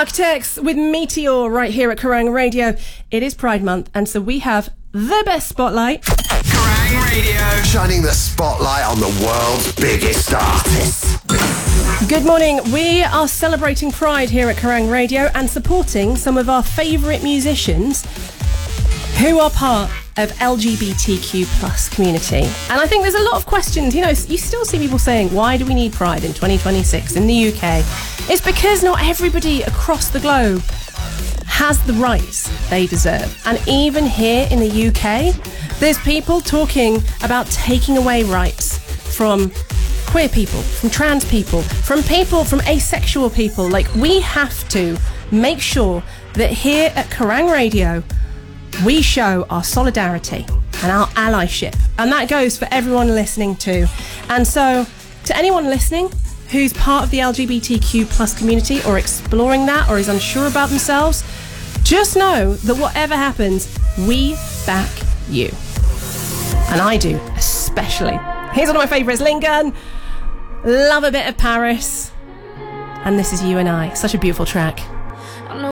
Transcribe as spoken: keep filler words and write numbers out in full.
Architects with Meteor right here at Kerrang Radio. It is Pride Month, and so we have the best spotlight. Kerrang Radio, shining the spotlight on the world's biggest artists. Good morning. We are celebrating Pride here at Kerrang Radio and supporting some of our favourite musicians who are part of L G B T Q plus community. And I think there's a lot of questions. You know, you still see people saying, why do we need Pride in twenty twenty-six in the U K? It's because not everybody across the globe has the rights they deserve. And even here in the U K, there's people talking about taking away rights from queer people, from trans people, from people, from asexual people. Like, we have to make sure that here at Kerrang Radio, we show our solidarity and our allyship. And that goes for everyone listening too. And so, to anyone listening who's part of the L G B T Q plus community or exploring that or is unsure about themselves, just know that whatever happens, we back you. And I do, especially. Here's one of my favourites, Lincoln. Love a bit of Paris. And this is You and I. Such a beautiful track.